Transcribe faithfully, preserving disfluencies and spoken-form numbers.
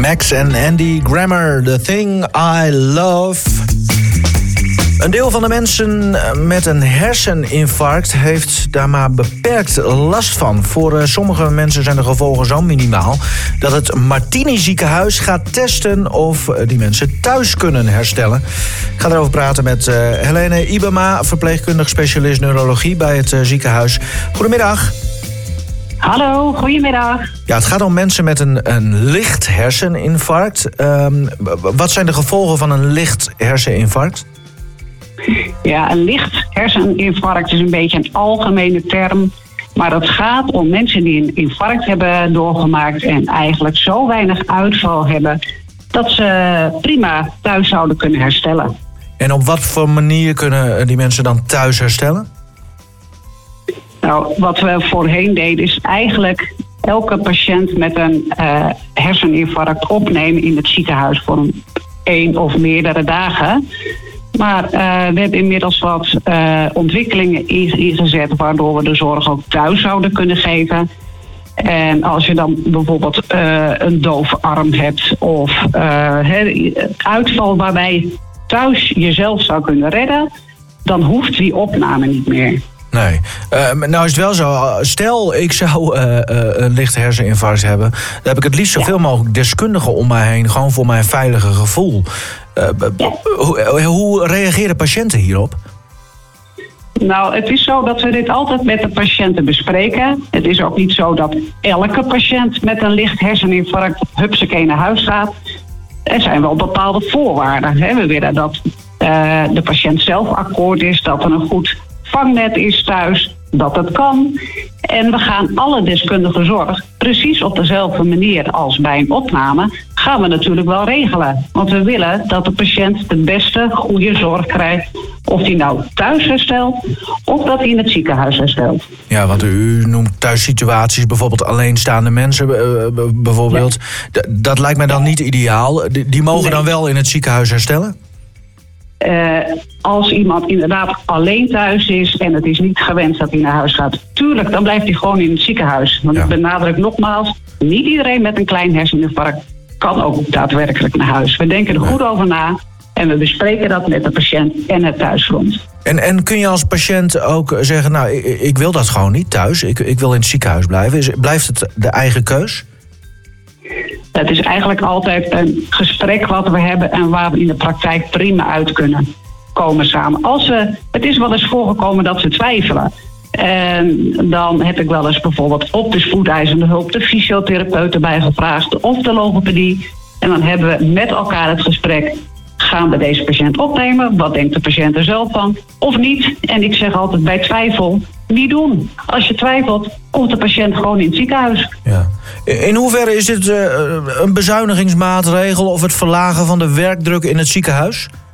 Max en Andy Grammer, The Thing I Love. Een deel van de mensen met een herseninfarct heeft daar maar beperkt last van. Voor sommige mensen zijn de gevolgen zo minimaal dat het Martini ziekenhuis gaat testen of die mensen thuis kunnen herstellen. Ik ga erover praten met uh, Helene Ibema, verpleegkundig specialist neurologie bij het uh, ziekenhuis. Goedemiddag. Hallo, goedemiddag. Ja, het gaat om mensen met een, een licht herseninfarct. Um, wat zijn de gevolgen van een licht herseninfarct? Ja, een licht herseninfarct is een beetje een algemene term. Maar het gaat om mensen die een infarct hebben doorgemaakt en eigenlijk zo weinig uitval hebben dat ze prima thuis zouden kunnen herstellen. En op wat voor manier kunnen die mensen dan thuis herstellen? Nou, wat we voorheen deden is eigenlijk elke patiënt met een uh, herseninfarct opnemen in het ziekenhuis voor een één of meerdere dagen. Maar uh, we hebben inmiddels wat uh, ontwikkelingen ingezet waardoor we de zorg ook thuis zouden kunnen geven. En als je dan bijvoorbeeld uh, een dove arm hebt of uh, he, uitval waarbij je thuis jezelf zou kunnen redden, dan hoeft die opname niet meer. Nee. Uh, nou is het wel zo, stel ik zou uh, uh, een licht herseninfarct hebben, dan heb ik het liefst zoveel ja. mogelijk deskundigen om mij heen, gewoon voor mijn veilige gevoel. Uh, ja. hoe, hoe reageren patiënten hierop? Nou, het is zo dat we dit altijd met de patiënten bespreken. Het is ook niet zo dat elke patiënt met een licht herseninfarct hupsakee naar huis gaat. Er zijn wel bepaalde voorwaarden. Hè. We willen dat uh, de patiënt zelf akkoord is, dat er een goed vangnet is thuis, dat het kan. En we gaan alle deskundige zorg precies op dezelfde manier als bij een opname gaan we natuurlijk wel regelen. Want we willen dat de patiënt de beste, goede zorg krijgt. Of die nou thuis herstelt of dat hij in het ziekenhuis herstelt. Ja, want u noemt thuissituaties, bijvoorbeeld alleenstaande mensen uh, bijvoorbeeld. Ja. D- dat lijkt mij dan niet ideaal. D- die mogen nee. dan wel in het ziekenhuis herstellen? Uh, als iemand inderdaad alleen thuis is en het is niet gewenst dat hij naar huis gaat, tuurlijk, dan blijft hij gewoon in het ziekenhuis. Want ja. ik benadruk nogmaals, niet iedereen met een klein herseninfarct kan ook daadwerkelijk naar huis. We denken er goed ja. over na en we bespreken dat met de patiënt en het thuisfront. En, en kun je als patiënt ook zeggen, nou, ik, ik wil dat gewoon niet thuis, ik, ik wil in het ziekenhuis blijven. Is, blijft het de eigen keus? Het is eigenlijk altijd een gesprek wat we hebben en waar we in de praktijk prima uit kunnen komen samen. Als we, het is wel eens voorgekomen dat ze twijfelen. En dan heb ik wel eens bijvoorbeeld op de spoedeisende hulp de fysiotherapeut erbij gevraagd of de logopedie. En dan hebben we met elkaar het gesprek. Gaan we deze patiënt opnemen? Wat denkt de patiënt er zelf van? Of niet? En ik zeg altijd bij twijfel, niet doen. Als je twijfelt, komt de patiënt gewoon in het ziekenhuis. Ja. In hoeverre is dit uh, een bezuinigingsmaatregel of het verlagen van de werkdruk in het ziekenhuis?